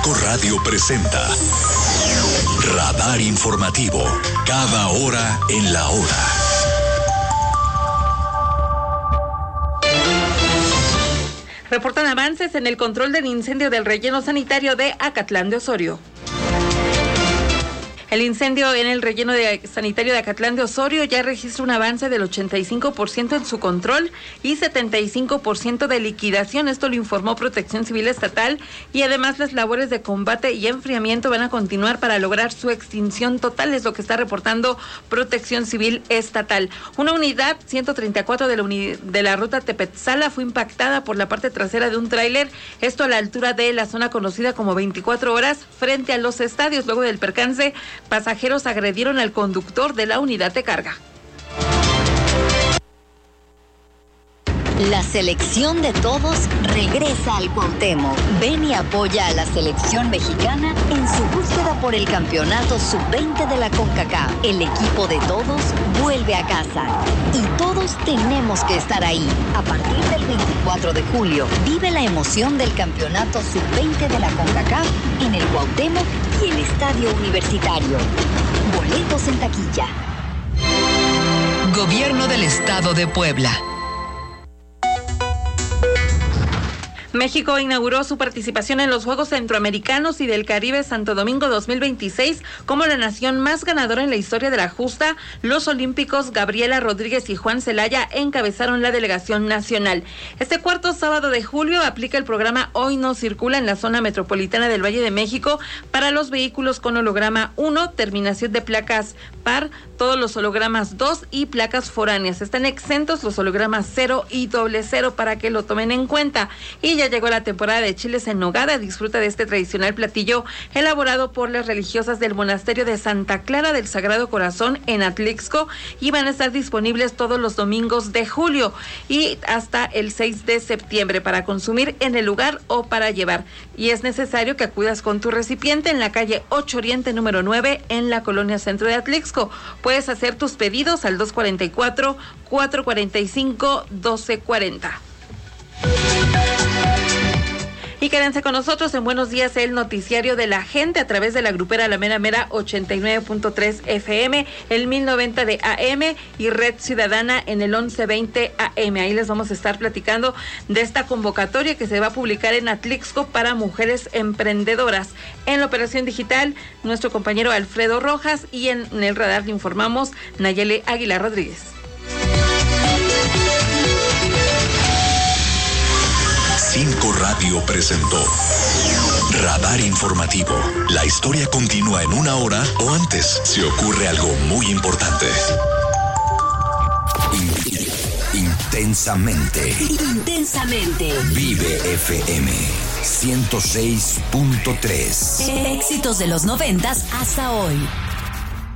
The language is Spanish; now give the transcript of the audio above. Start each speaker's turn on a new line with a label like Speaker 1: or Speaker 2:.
Speaker 1: 5 Radio presenta Radar Informativo, cada hora en la hora.
Speaker 2: Reportan avances en el control del incendio del relleno sanitario de Acatlán de Osorio. El incendio en el relleno sanitario de Acatlán de Osorio ya registra un avance del 85% en su control y 75% de liquidación. Esto lo informó Protección Civil Estatal, y además las labores de combate y enfriamiento van a continuar para lograr su extinción total, es lo que está reportando Protección Civil Estatal. Una unidad 134 de la ruta Tepetzala fue impactada por la parte trasera de un tráiler, esto a la altura de la zona conocida como 24 horas frente a los estadios. Luego del percance, pasajeros agredieron al conductor de la unidad de carga.
Speaker 3: La selección de todos regresa al Cuauhtémoc. Ven y apoya a la selección mexicana en su búsqueda por el campeonato sub-20 de la CONCACAF. El equipo de todos vuelve a casa y todos tenemos que estar ahí. A partir del 24 de julio, vive la emoción del campeonato sub-20 de la CONCACAF en el Cuauhtémoc y el Estadio Universitario. Boletos en taquilla.
Speaker 4: Gobierno del Estado de Puebla.
Speaker 2: México inauguró su participación en los Juegos Centroamericanos y del Caribe Santo Domingo 2026 como la nación más ganadora en la historia de la justa. Los olímpicos Gabriela Rodríguez y Juan Celaya encabezaron la delegación nacional. Este cuarto sábado de julio aplica el programa Hoy No Circula en la zona metropolitana del Valle de México para los vehículos con holograma 1, terminación de placas par, todos los hologramas 2 y placas foráneas. Están exentos los hologramas 0 y 00 para que lo tomen en cuenta. Y ya llegó la temporada de chiles en nogada. Disfruta de este tradicional platillo elaborado por las religiosas del monasterio de Santa Clara del Sagrado Corazón en Atlixco, y van a estar disponibles todos los domingos de julio y hasta el 6 de septiembre para consumir en el lugar o para llevar. Y es necesario que acudas con tu recipiente en la calle 8 Oriente número 9 en la colonia centro de Atlixco. Puedes hacer tus pedidos al 244-445-1240. Y quédense con nosotros en Buenos Días, el noticiario de la gente, a través de la grupera La Mera Mera 89.3 FM, el 1090 de AM y Red Ciudadana en el 1120 AM. Ahí les vamos a estar platicando de esta convocatoria que se va a publicar en Atlixco para mujeres emprendedoras. En la operación digital, nuestro compañero Alfredo Rojas, y en el radar le informamos Nayeli Aguilar Rodríguez.
Speaker 1: 5 Radio presentó Radar Informativo. La historia continúa en una hora o antes si ocurre algo muy importante. Intensamente. Vive FM 106.3.
Speaker 4: Éxitos de los 90s hasta hoy.